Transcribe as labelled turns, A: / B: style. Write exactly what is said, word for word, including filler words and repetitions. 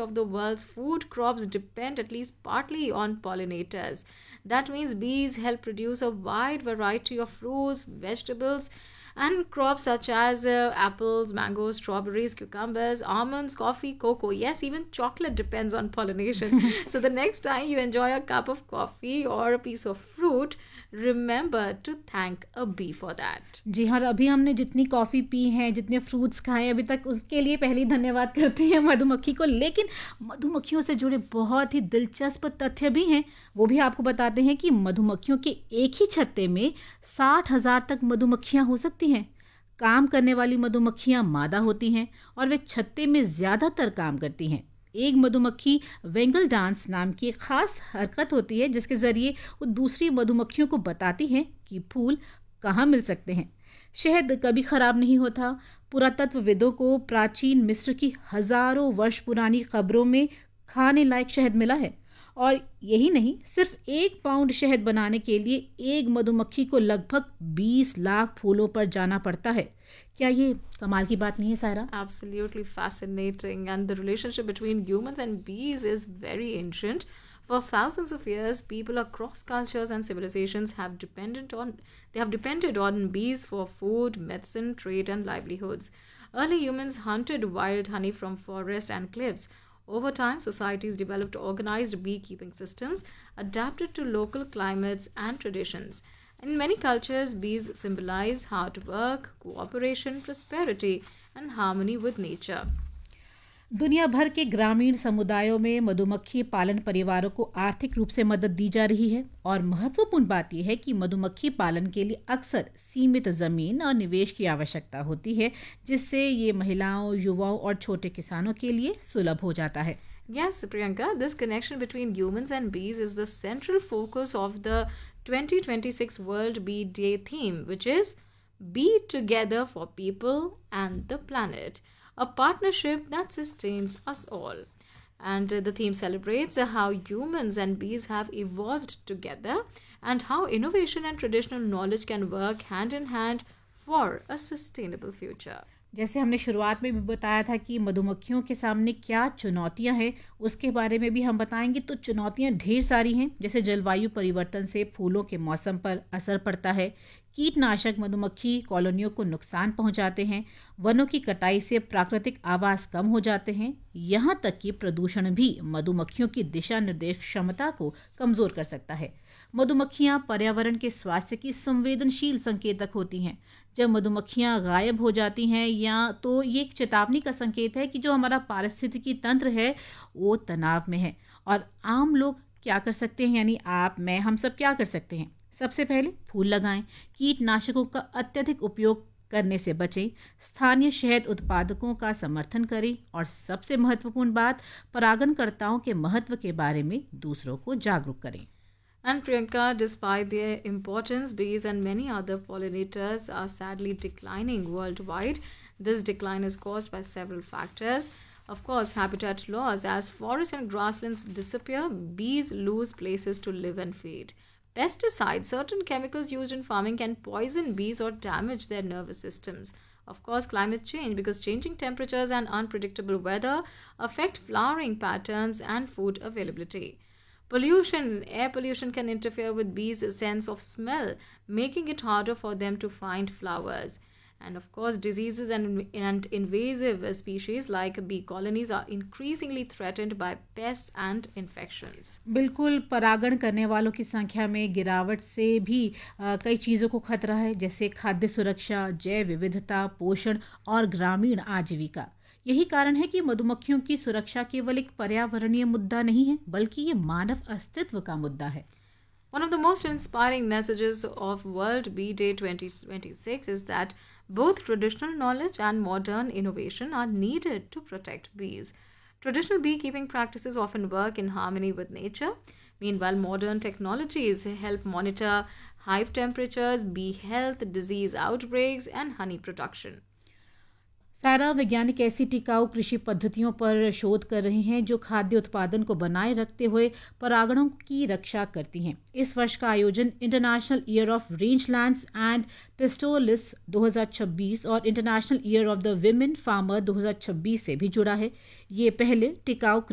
A: of the world's food crops depend at least partly on pollinators. That means bees help produce a wide variety of fruits, vegetables, and crops such as uh, apples, mangoes, strawberries, cucumbers, almonds, coffee, cocoa. Yes, even chocolate depends on pollination. So the next time you enjoy a cup of coffee or a piece of fruit, remember to thank a bee for that.
B: जी हाँ, और अभी हमने जितनी coffee P हैं, जितने fruits खाए अभी तक, उसके लिए पहले धन्यवाद करते हैं मधुमक्खी को। लेकिन मधुमक्खियों से जुड़े बहुत ही दिलचस्प तथ्य भी हैं। वो भी आपको बताते हैं कि मधुमक्खियों के एक ही छत्ते में साठ हजार तक मधुमक्खियाँ हो सकती हैं। काम करने वाली मधुमक्खियाँ मादा होती हैं और वे छत्ते में ज़्यादातर काम करती हैं। एक मधुमक्खी वेंगल डांस नाम की एक खास हरकत होती है जिसके ज़रिए वो दूसरी मधुमक्खियों को बताती हैं कि फूल कहाँ मिल सकते हैं। शहद कभी ख़राब नहीं होता। पुरातत्वविदों को प्राचीन मिस्र की हज़ारों वर्ष पुरानी कब्रों में खाने लायक शहद मिला है। और यही नहीं, सिर्फ एक पाउंड शहद बनाने के लिए एक मधुमक्खी को लगभग बीस लाख फूलों पर जाना पड़ता है। क्या ये कमाल की बात नहीं है Saira?
A: Absolutely fascinating. And the relationship between humans and bees is very ancient. For thousands of years, people across cultures and civilizations have dependent on they have depended on bees for food, medicine, trade, and livelihoods. Early humans hunted wild honey from forests and cliffs. Over time, societies developed organized beekeeping systems adapted to local climates and traditions. In many cultures, bees symbolize hard work, cooperation, prosperity, and harmony with nature.
B: दुनिया भर के ग्रामीण समुदायों में मधुमक्खी पालन परिवारों को आर्थिक रूप से मदद दी जा रही है। और महत्वपूर्ण बात यह है कि मधुमक्खी पालन के लिए अक्सर सीमित जमीन और निवेश की आवश्यकता होती है, जिससे ये महिलाओं, युवाओं और छोटे किसानों के लिए सुलभ हो जाता है।
A: Yes, Priyanka, this connection between humans and bees is the central focus of the twenty twenty-six World Bee Day theme, which is Be Together for People and the Planet, a partnership that sustains us all. And uh, the theme celebrates uh, how humans and bees have evolved together and how innovation and traditional knowledge can work hand in hand for a sustainable future.
B: जैसे हमने शुरुआत में भी बताया था कि मधुमक्खियों के सामने क्या चुनौतियां हैं, उसके बारे में भी हम बताएंगे। तो चुनौतियां ढेर सारी हैं, जैसे जलवायु परिवर्तन से फूलों के मौसम पर असर पड़ता है, कीटनाशक मधुमक्खी कॉलोनियों को नुकसान पहुंचाते हैं, वनों की कटाई से प्राकृतिक आवास कम हो जाते हैं, यहाँ तक कि प्रदूषण भी मधुमक्खियों की दिशा निर्देश क्षमता को कमज़ोर कर सकता है। मधुमक्खियाँ पर्यावरण के स्वास्थ्य की संवेदनशील संकेतक होती हैं। जब मधुमक्खियाँ गायब हो जाती हैं या तो ये एक चेतावनी का संकेत है कि जो हमारा पारिस्थितिकी तंत्र है वो तनाव में है। और आम लोग क्या कर सकते हैं, यानी आप, मैं, हम सब क्या कर सकते हैं? सबसे पहले फूल लगाएं, कीटनाशकों का अत्यधिक उपयोग करने से बचें, स्थानीय शहद उत्पादकों का समर्थन करें और सबसे महत्वपूर्ण बात, परागणकर्ताओं के महत्व के बारे में दूसरों को जागरूक करें।
A: And Priyanka, despite their importance, bees and many other pollinators are sadly declining worldwide. This decline is caused by several factors. Of course, habitat loss. As forests and grasslands disappear, bees lose places to live and feed. Pesticides, certain chemicals used in farming can poison bees or damage their nervous systems. Of course, climate change, because changing temperatures and unpredictable weather affect flowering patterns and food availability. Pollution, air pollution can interfere with bees' sense of smell, making it harder for them to find flowers. And of course, diseases and, and invasive species like bee colonies are increasingly threatened by pests and infections.
B: बिल्कुल, परागण करने वालों की संख्या में गिरावट से भी आ, कई चीज़ों को खतरा है, जैसे खाद्य सुरक्षा, जैव विविधता, पोषण और ग्रामीण आजीविका। यही कारण है कि मधुमक्खियों की सुरक्षा केवल एक पर्यावरणीय मुद्दा नहीं है, बल्कि ये मानव अस्तित्व का मुद्दा है।
A: One of the most inspiring messages of World Bee Day twenty twenty-six is that both traditional knowledge and modern innovation are needed to protect bees. Traditional beekeeping practices often work in harmony with nature. Meanwhile, modern technologies help monitor hive temperatures, bee health, disease outbreaks, and honey production.
B: सारा वैज्ञानिक ऐसी टिकाऊ कृषि पद्धतियों पर शोध कर रहे हैं जो खाद्य उत्पादन को बनाए रखते हुए परागणों की रक्षा करती हैं। इस वर्ष का आयोजन international year of रेंजलैंड्स and pastoralist दो हज़ार छब्बीस और international year of the women farmer दो हज़ार छब्बीस से भी जुड़ा है। ये पहले टिकाऊ